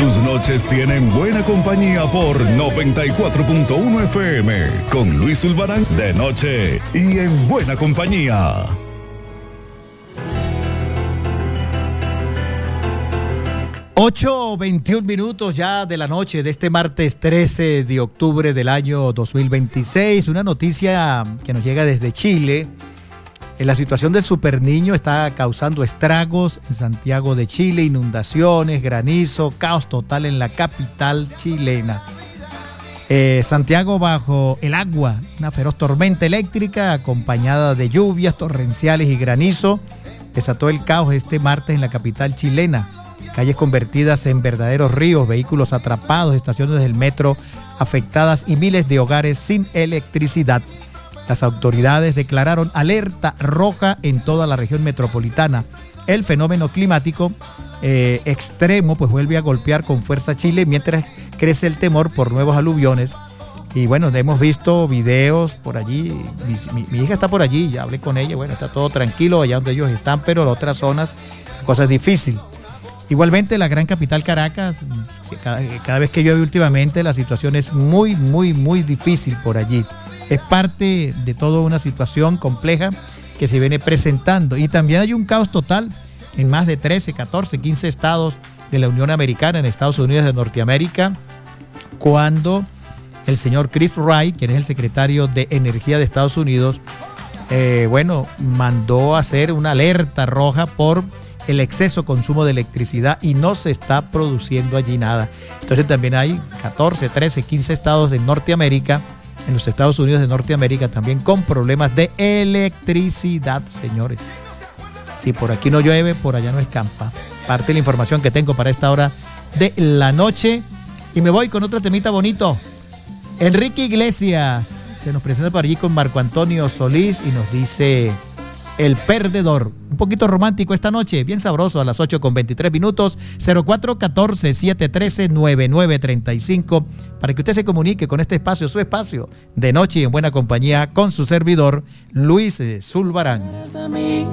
Tus noches tienen buena compañía por 94.1 FM con Luis Zulbarán de noche y en buena compañía. Ocho 21 minutos ya de la noche de este martes 13 de octubre del año 2026. Una noticia que nos llega desde Chile. La situación del superniño está causando estragos en Santiago de Chile, inundaciones, granizo, caos total en la capital chilena. Santiago bajo el agua, una feroz tormenta eléctrica acompañada de lluvias torrenciales y granizo desató el caos este martes en la capital chilena. Calles convertidas en verdaderos ríos, vehículos atrapados, estaciones del metro afectadas y miles de hogares sin electricidad. Las autoridades declararon alerta roja en toda la región metropolitana. El fenómeno climático extremo pues vuelve a golpear con fuerza a Chile mientras crece el temor por nuevos aluviones. Y bueno, hemos visto videos por allí. Mi hija está por allí, ya hablé con ella. Bueno, está todo tranquilo allá donde ellos están, pero en otras zonas la cosa es difícil. Igualmente la gran capital Caracas, cada vez que llueve últimamente la situación es muy, muy, muy difícil por allí. Es parte de toda una situación compleja que se viene presentando. Y también hay un caos total en más de 13, 14, 15 estados de la Unión Americana, en Estados Unidos de Norteamérica, cuando el señor Chris Wright, quien es el secretario de Energía de Estados Unidos, mandó hacer una alerta roja por el exceso consumo de electricidad y no se está produciendo allí nada. Entonces también hay 14, 13, 15 estados de Norteamérica, en los Estados Unidos de Norteamérica, también con problemas de electricidad, señores. Si por aquí no llueve, por allá no escampa. Parte de la información que tengo para esta hora de la noche. Y me voy con otro temita bonito. Enrique Iglesias se nos presenta por allí con Marco Antonio Solís y nos dice El Perdedor. Un poquito romántico esta noche, bien sabroso, a las 8:23. 0414-713-9935 para que usted se comunique con este espacio, su espacio de noche y en buena compañía con su servidor Luis Zulbarán.